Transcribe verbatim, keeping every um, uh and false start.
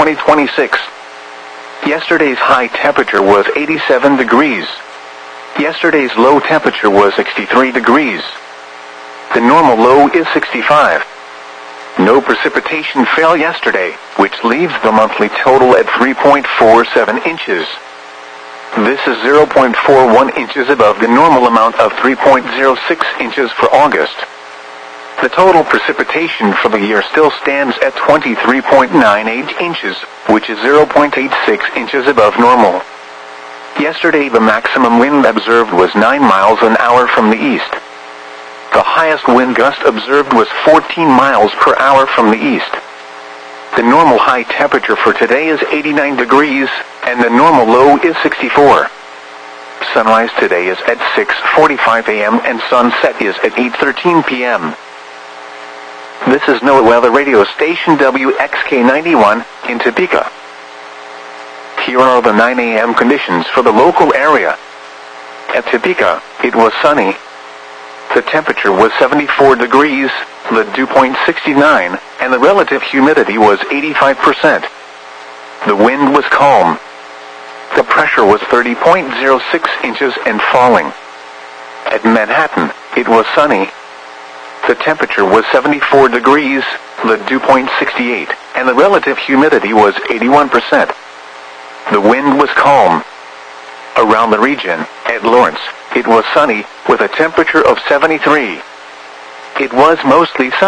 twenty twenty-six. Yesterday's high temperature was eighty-seven degrees. Yesterday's low temperature was sixty-three degrees. The normal low is sixty-five. No precipitation fell yesterday, which leaves the monthly total at three point four seven inches. This is zero point four one inches above the normal amount of three point zero six inches for August. The total precipitation for the year still stands at twenty-three point nine eight inches, which is zero point eight six inches above normal. Yesterday the maximum wind observed was nine miles an hour from the east. The highest wind gust observed was fourteen miles per hour from the east. The normal high temperature for today is eighty-nine degrees, and the normal low is sixty-four. Sunrise today is at six forty-five a m and sunset is at eight thirteen p m This is NOAA Weather Radio Station W X K ninety-one in Topeka. Here are the nine a m conditions for the local area. At Topeka, it was sunny. The temperature was seventy-four degrees, the dew point sixty-nine, and the relative humidity was eighty-five percent. The wind was calm. The pressure was thirty point zero six inches and falling. At Manhattan, it was sunny. The temperature was seventy-four degrees, the dew point sixty-eight, and the relative humidity was eighty-one percent. The wind was calm. Around the region, at Lawrence, it was sunny, with a temperature of seventy-three. It was mostly sunny.